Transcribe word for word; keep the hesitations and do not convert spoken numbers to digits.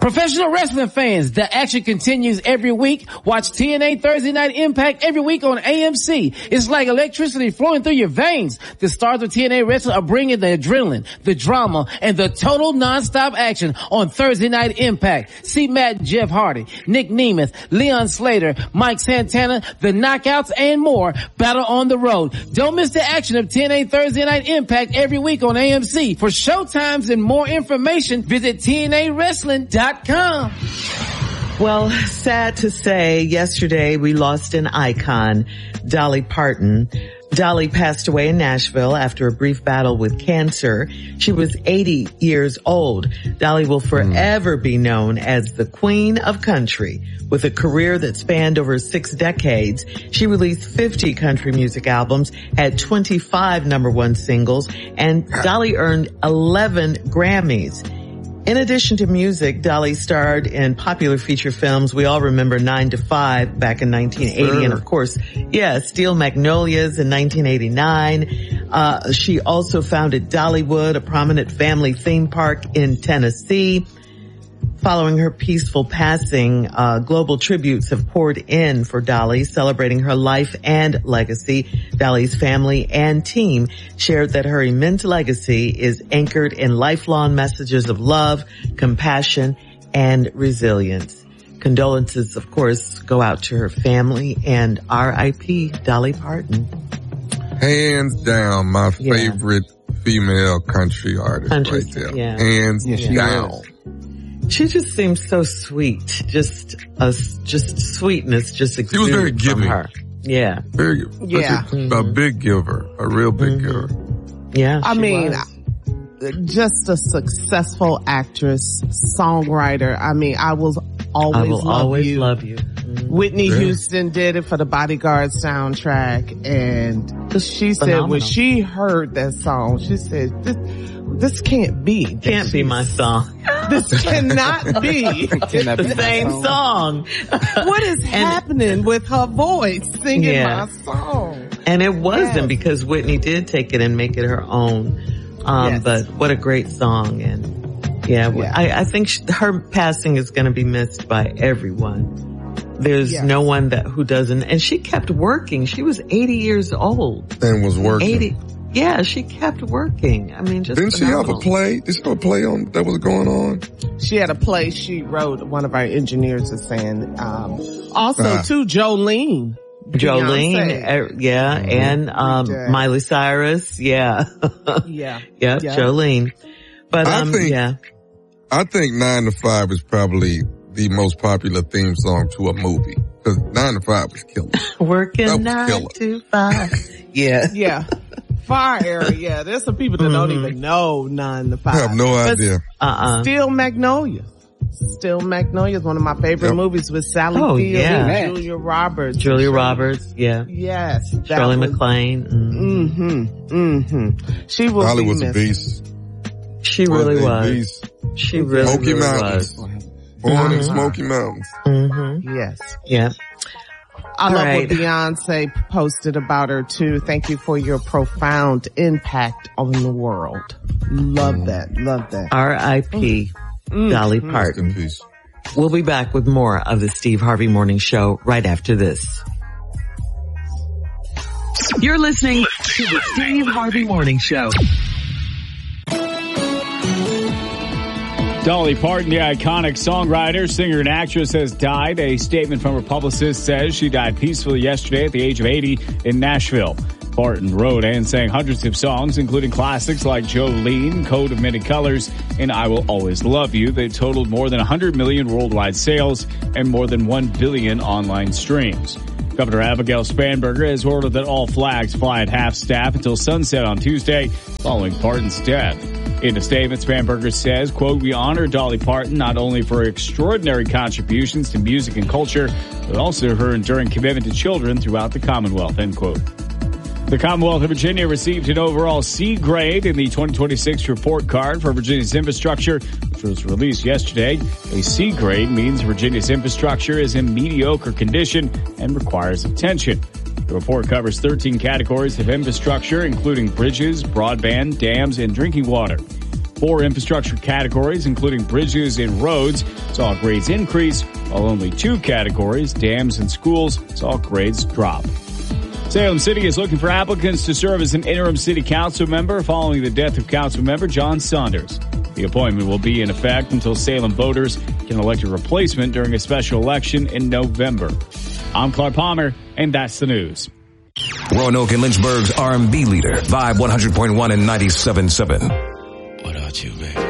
Professional wrestling fans, the action continues every week. Watch T N A Thursday Night Impact every week on A M C. It's like electricity flowing through your veins. The stars of T N A Wrestling are bringing the adrenaline, the drama, and the total non-stop action on Thursday Night Impact. See Matt and Jeff Hardy, Nick Nemeth, Leon Slater, Mike Santana, the Knockouts, and more battle on the road. Don't miss the action of T N A Thursday Night Impact every week on A M C. For showtimes and more information, visit T N A wrestling dot com. Well, sad to say, yesterday we lost an icon, Dolly Parton. Dolly passed away in Nashville after a brief battle with cancer. She was eighty years old. Dolly will forever mm. be known as the Queen of Country. With a career that spanned over six decades, she released fifty country music albums, had twenty-five number one singles, and Dolly earned eleven Grammys. In addition to music, Dolly starred in popular feature films. We all remember Nine to Five back in nineteen eighty. Sure. And of course, yeah, Steel Magnolias in nineteen eighty-nine. Uh, she also founded Dollywood, a prominent family theme park in Tennessee. Following her peaceful passing, uh, global tributes have poured in for Dolly, celebrating her life and legacy. Dolly's family and team shared that her immense legacy is anchored in lifelong messages of love, compassion, and resilience. Condolences, of course, go out to her family and R I P Dolly Parton. Hands down, my yeah. favorite female country artist country, right there. Yeah. Hands yeah, down. Is. She just seems so sweet. Just a, just sweetness just exudes she was very giving. From her. Yeah. Very, yeah. A, mm-hmm. a big giver. A real big mm-hmm. giver. Yeah. I mean, was. just a successful actress, songwriter. I mean, I will always I will love always you. love you. Mm-hmm. Whitney yeah. Houston did it for the Bodyguard soundtrack, and she said Phenomenal. when she heard that song, she said, this, this can't be. Can't be my song. This cannot be cannot the be same song. song. What is and, happening with her voice singing yeah. my song? And it wasn't yes. because Whitney did take it and make it her own. Um, yes. But what a great song. And yeah, yeah. I, I think she, her passing is going to be missed by everyone. There's yes. no one that who doesn't. And she kept working. She was eighty years old. And was working. eighty Yeah, she kept working. I mean, just Didn't phenomenal. she have a play? Did she have a play on that was going on? She had a play she wrote. One of our engineers is saying. Um, also, ah. too, Jolene. Jolene, uh, yeah, mm-hmm. and um yeah. Miley Cyrus, yeah. yeah. yeah. Yeah, Jolene. But um, I think, yeah. I think Nine to Five is probably the most popular theme song to a movie. Because Nine to Five was killer. Working nine killer. to five. Yeah. Yeah. Fire era, yeah. There's some people that mm-hmm. don't even know Nine to Five. I have no but idea. Uh-uh. Steel Magnolia. Steel Magnolia is one of my favorite yep. movies with Sally oh, Field yeah. and Julia Roberts. Julia Roberts, yeah. Yes. Shirley was, MacLaine. Mm-hmm. Mm-hmm. She will Holly be was missed. a beast. She really was. was. Beast. She really, Smoky really Mountains. was. Born mm-hmm. in Smoky Mountains. Mm-hmm. Yes. Yeah. I All love right. what Beyonce posted about her too. Thank you for your profound impact on the world. Love mm. that. Love that. R I P Mm. Dolly mm. Parton. Peace. We'll be back with more of the Steve Harvey Morning Show right after this. You're listening to the Steve Harvey Morning Show. Dolly Parton, the iconic songwriter, singer, and actress, has died. A statement from her publicist says she died peacefully yesterday at the age of eighty in Nashville. Parton wrote and sang hundreds of songs, including classics like Jolene, Code of Many Colors, and I Will Always Love You. They totaled more than one hundred million worldwide sales and more than one billion online streams. Governor Abigail Spanberger has ordered that all flags fly at half staff until sunset on Tuesday following Parton's death. In a statement, Spanberger says, quote, we honor Dolly Parton not only for her extraordinary contributions to music and culture, but also her enduring commitment to children throughout the Commonwealth, end quote. The Commonwealth of Virginia received an overall C grade in the twenty twenty-six report card for Virginia's infrastructure, which was released yesterday. A C grade means Virginia's infrastructure is in mediocre condition and requires attention. The report covers thirteen categories of infrastructure, including bridges, broadband, dams, and drinking water. Four infrastructure categories, including bridges and roads, saw grades increase, while only two categories, dams and schools, saw grades drop. Salem City is looking for applicants to serve as an interim city council member following the death of council member John Saunders. The appointment will be in effect until Salem voters can elect a replacement during a special election in November. I'm Clark Palmer, and that's the news. Roanoke and Lynchburg's R and B leader, Vibe one hundred point one and ninety-seven point seven. What about you, baby?